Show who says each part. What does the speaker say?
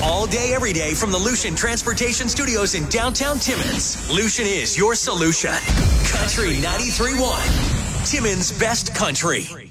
Speaker 1: All day, every day from the Lucian Transportation Studios in downtown Timmins. Lucian is your solution. Country 93.1. Timmins' best country.